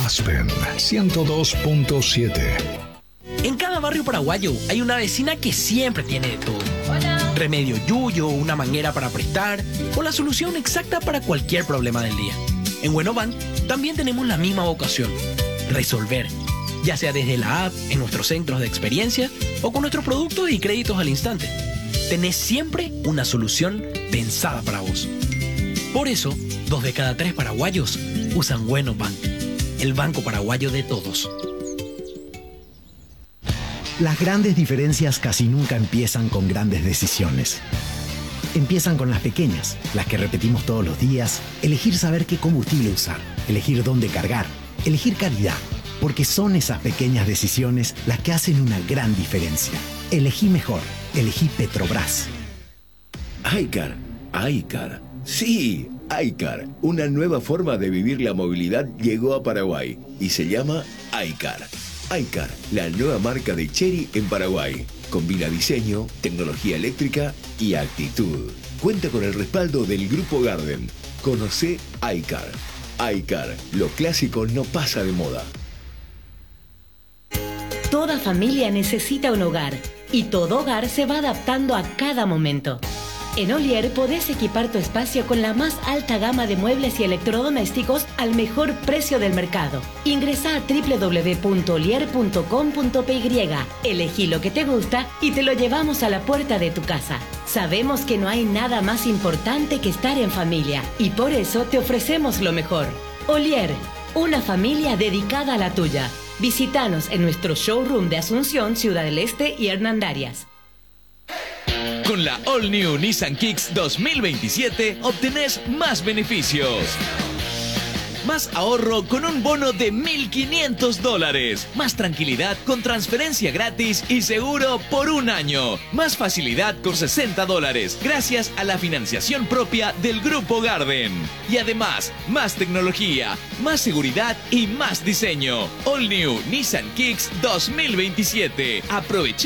Aspen 102.7. En cada barrio paraguayo hay una vecina que siempre tiene de todo. Hola. Remedio yuyo, una manguera para prestar o la solución exacta para cualquier problema del día. En Buenobank también tenemos la misma vocación: resolver. Ya sea desde la app, en nuestros centros de experiencia o con nuestros productos y créditos al instante. Tenés siempre una solución pensada para vos. Por eso, 2 de cada 3 paraguayos usan Buenobank, el banco paraguayo de todos. Las grandes diferencias casi nunca empiezan con grandes decisiones. Empiezan con las pequeñas, las que repetimos todos los días. Elegir saber qué combustible usar, elegir dónde cargar, elegir calidad. Porque son esas pequeñas decisiones las que hacen una gran diferencia. Elegí mejor, elegí Petrobras. iCar, iCar. Sí, iCar. Una nueva forma de vivir la movilidad llegó a Paraguay y se llama iCar. iCar, la nueva marca de Chery en Paraguay. Combina diseño, tecnología eléctrica y actitud. Cuenta con el respaldo del Grupo Garden. Conoce iCar. iCar, lo clásico no pasa de moda. Toda familia necesita un hogar y todo hogar se va adaptando a cada momento. En Olier podés equipar tu espacio con la más alta gama de muebles y electrodomésticos al mejor precio del mercado. Ingresá a www.olier.com.py, elegí lo que te gusta y te lo llevamos a la puerta de tu casa. Sabemos que no hay nada más importante que estar en familia y por eso te ofrecemos lo mejor. Olier, una familia dedicada a la tuya. Visítanos en nuestro showroom de Asunción, Ciudad del Este y Hernandarias. Con la All New Nissan Kicks 2027 obtenés más beneficios. Más ahorro con un bono de $1.500. Más tranquilidad con transferencia gratis y seguro por un año. Más facilidad con $60 gracias a la financiación propia del Grupo Garden. Y además, más tecnología, más seguridad y más diseño. All New Nissan Kicks 2027. Aprovecha